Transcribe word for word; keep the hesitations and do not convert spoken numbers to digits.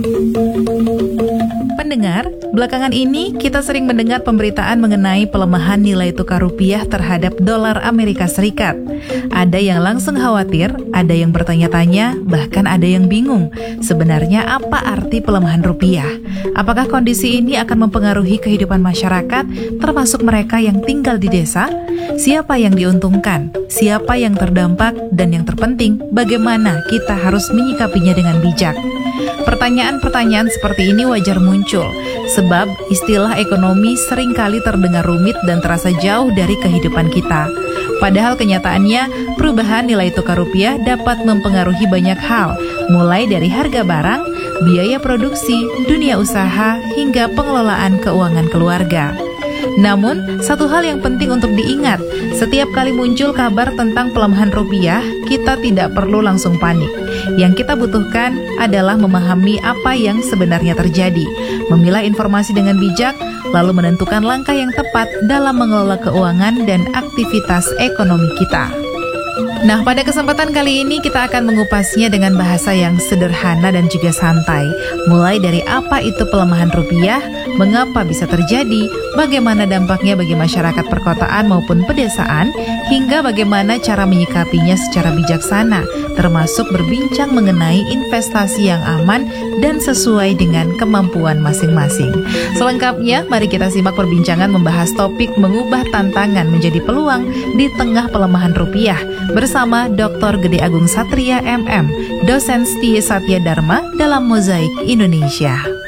Pendengar, belakangan ini kita sering mendengar pemberitaan mengenai pelemahan nilai tukar rupiah terhadap dolar Amerika Serikat. Ada yang langsung khawatir, ada yang bertanya-tanya, bahkan ada yang bingung. Sebenarnya apa arti pelemahan rupiah? Apakah kondisi ini akan mempengaruhi kehidupan masyarakat, termasuk mereka yang tinggal di desa? Siapa yang diuntungkan? Siapa yang terdampak? Dan yang terpenting, bagaimana kita harus menyikapinya dengan bijak? Pertanyaan-pertanyaan seperti ini wajar muncul, sebab istilah ekonomi seringkali terdengar rumit dan terasa jauh dari kehidupan kita. Padahal kenyataannya, perubahan nilai tukar rupiah dapat mempengaruhi banyak hal, mulai dari harga barang, biaya produksi, dunia usaha, hingga pengelolaan keuangan keluarga. Namun, satu hal yang penting untuk diingat, setiap kali muncul kabar tentang pelemahan rupiah, kita tidak perlu langsung panik. Yang kita butuhkan adalah memahami apa yang sebenarnya terjadi, memilah informasi dengan bijak, lalu menentukan langkah yang tepat dalam mengelola keuangan dan aktivitas ekonomi kita. Nah, pada kesempatan kali ini kita akan mengupasnya dengan bahasa yang sederhana dan juga santai. Mulai dari apa itu pelemahan rupiah, mengapa bisa terjadi, bagaimana dampaknya bagi masyarakat perkotaan maupun pedesaan, hingga bagaimana cara menyikapinya secara bijaksana, termasuk berbincang mengenai investasi yang aman dan sesuai dengan kemampuan masing-masing. Selengkapnya, mari kita simak perbincangan membahas topik mengubah tantangan menjadi peluang di tengah pelemahan rupiah bersama Doktor Gede Agung Satria M M, dosen Setia Satya Dharma dalam Mozaik Indonesia.